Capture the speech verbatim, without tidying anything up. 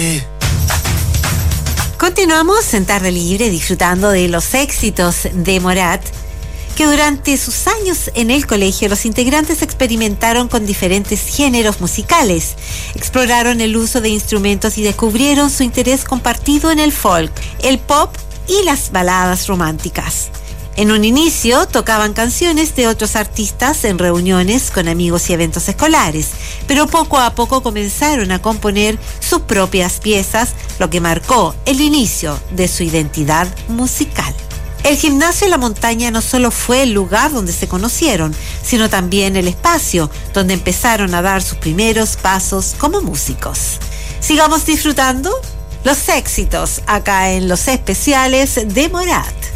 Continuamos en Tarde Libre disfrutando de los éxitos de Morat, que durante sus años en el colegio los integrantes experimentaron con diferentes géneros musicales, exploraron el uso de instrumentos y descubrieron su interés compartido en el folk, el pop y las baladas románticas. En un inicio tocaban canciones de otros artistas en reuniones con amigos y eventos escolares, pero poco a poco comenzaron a componer sus propias piezas, lo que marcó el inicio de su identidad musical. El gimnasio en la montaña no solo fue el lugar donde se conocieron, sino también el espacio donde empezaron a dar sus primeros pasos como músicos. Sigamos disfrutando los éxitos acá en los especiales de Morat.